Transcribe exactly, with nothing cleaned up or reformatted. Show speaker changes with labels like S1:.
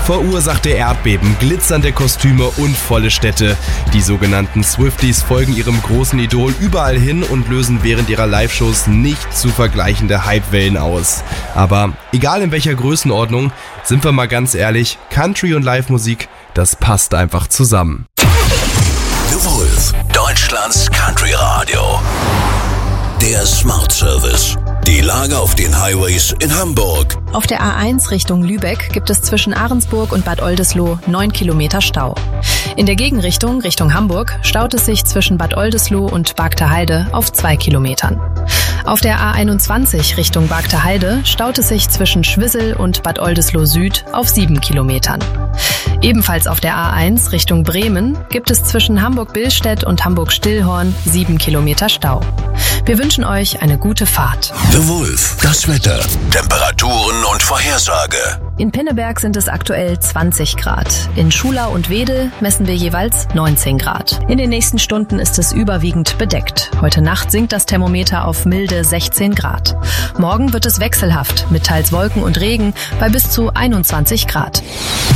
S1: Verursachte Erdbeben, glitzernde Kostüme und volle Städte. Die sogenannten Swifties folgen ihrem großen Idol überall hin und lösen während ihrer Live-Shows nicht zu vergleichende Hypewellen aus. Aber egal in welcher Größenordnung, sind wir mal ganz ehrlich, Country und Live-Musik, das passt einfach zusammen.
S2: The Wolf, Deutschlands Country Radio. Der Smart Service. Die Lage auf den Highways in Hamburg.
S3: Auf der A eins Richtung Lübeck gibt es zwischen Ahrensburg und Bad Oldesloe neun Kilometer Stau. In der Gegenrichtung, Richtung Hamburg, staut es sich zwischen Bad Oldesloe und Bargteheide auf zwei Kilometern. Auf der A einundzwanzig Richtung Bargteheide staut es sich zwischen Schwissel und Bad Oldesloe Süd auf sieben Kilometern. Ebenfalls auf der A eins Richtung Bremen gibt es zwischen Hamburg-Billstedt und Hamburg-Stillhorn sieben Kilometer Stau. Wir wünschen euch eine gute Fahrt.
S2: The Wolf, das Wetter, Temperaturen und Vorhersage.
S3: In Pinneberg sind es aktuell zwanzig Grad. In Schulau und Wedel messen wir jeweils neunzehn Grad. In den nächsten Stunden ist es überwiegend bedeckt. Heute Nacht sinkt das Thermometer auf milde sechzehn Grad. Morgen wird es wechselhaft mit teils Wolken und Regen bei bis zu einundzwanzig Grad.